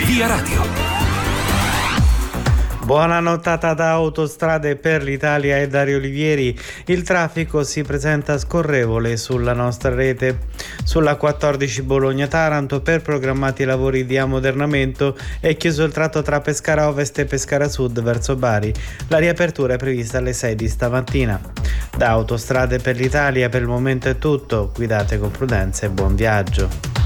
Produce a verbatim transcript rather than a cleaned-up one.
Via Radio. Buona nottata da Autostrade per l'Italia e Dario Olivieri. Il traffico si presenta scorrevole sulla nostra rete. Sulla quattordici Bologna-Taranto, per programmati lavori di ammodernamento, è chiuso il tratto tra Pescara Ovest e Pescara Sud verso Bari. La riapertura è prevista alle sei di stamattina. Da Autostrade per l'Italia per il momento è tutto. Guidate con prudenza e buon viaggio.